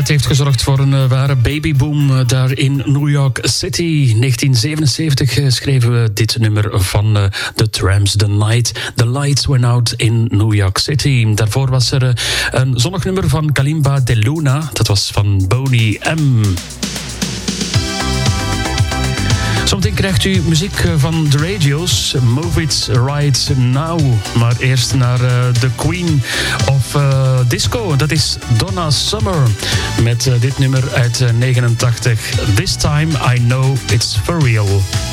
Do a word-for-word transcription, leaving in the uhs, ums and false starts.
heeft gezorgd voor een uh, ware babyboom uh, daar in New York City. negentien zevenenzeventig uh, schreven we dit nummer van uh, The Tramps, The Night the Lights Went Out in New York City. Daarvoor was er uh, een zonnig nummer van Kalimba de Luna. Dat was van Boney M. Zometeen krijgt u muziek van de radio's. Move It Right Now. Maar eerst naar uh, The Queen of uh, Disco. Dat is Donna Summer. Met uh, dit nummer uit uh, negenentachtig. This Time I Know It's For Real.